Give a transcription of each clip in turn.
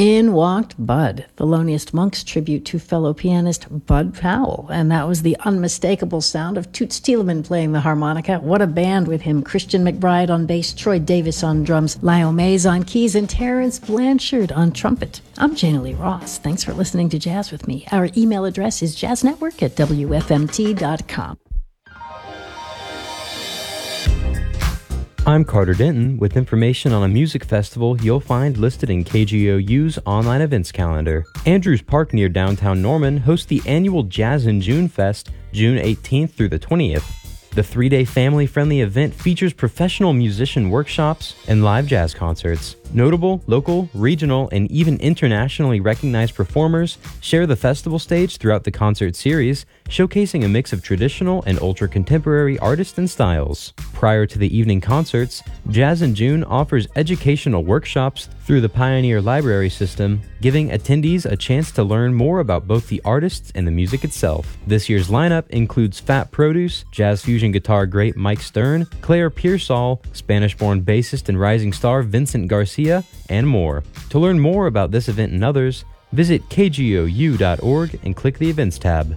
In walked Bud, Thelonious Monk's tribute to fellow pianist Bud Powell. And that was the unmistakable sound of Toots Thielemans playing the harmonica. What a band with him. Christian McBride on bass, Troy Davis on drums, Lyle Mays on keys, and Terrence Blanchard on trumpet. I'm Jana Lee Ross. Thanks for listening to Jazz with me. Our email address is jazznetwork@wfmt.com. I'm Carter Denton with information on a music festival you'll find listed in KGOU's online events calendar. Andrews Park near downtown Norman hosts the annual Jazz in June Fest, June 18th through the 20th. The 3-day family-friendly event features professional musician workshops and live jazz concerts. Notable, local, regional, and even internationally recognized performers share the festival stage throughout the concert series, showcasing a mix of traditional and ultra-contemporary artists and styles. Prior to the evening concerts, Jazz in June offers educational workshops through the Pioneer Library System, giving attendees a chance to learn more about both the artists and the music itself. This year's lineup includes Fat Produce, jazz fusion guitar great Mike Stern, Claire Pearsall, Spanish-born bassist and rising star Vincent Garcia, and more. To learn more about this event and others, visit kgou.org and click the Events tab.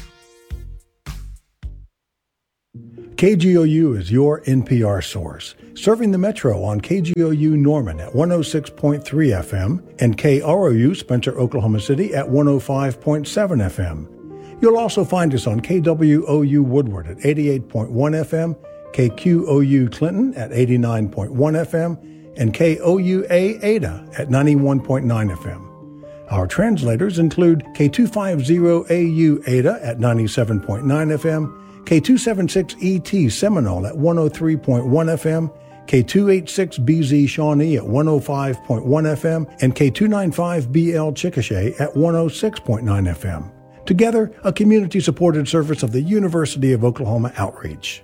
KGOU is your NPR source, serving the Metro on KGOU Norman at 106.3 FM and KROU Spencer, Oklahoma City at 105.7 FM. You'll also find us on KWOU Woodward at 88.1 FM, KQOU Clinton at 89.1 FM, and KOUA Ada at 91.9 FM. Our translators include K250AU Ada at 97.9 FM, K276ET Seminole at 103.1 FM, K286BZ Shawnee at 105.1 FM, and K295BL Chickasha at 106.9 FM. Together, a community-supported service of the University of Oklahoma Outreach.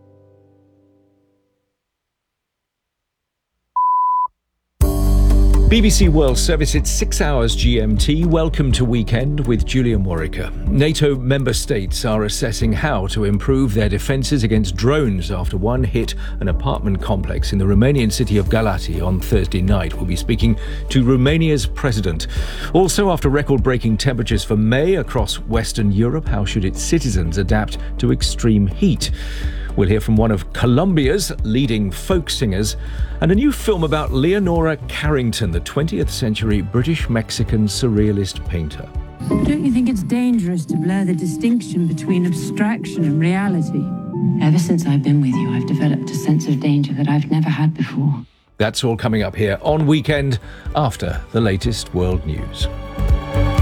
BBC World Service, it's 6 hours GMT. Welcome to Weekend with Julian Warwicker. NATO member states are assessing how to improve their defences against drones after one hit an apartment complex in the Romanian city of Galați on Thursday night. We'll be speaking to Romania's president. Also, after record-breaking temperatures for May across Western Europe, how should its citizens adapt to extreme heat? We'll hear from one of Colombia's leading folk singers and a new film about Leonora Carrington, the 20th century British-Mexican surrealist painter. Don't you think it's dangerous to blur the distinction between abstraction and reality? Ever since I've been with you, I've developed a sense of danger that I've never had before. That's all coming up here on Weekend after the latest world news.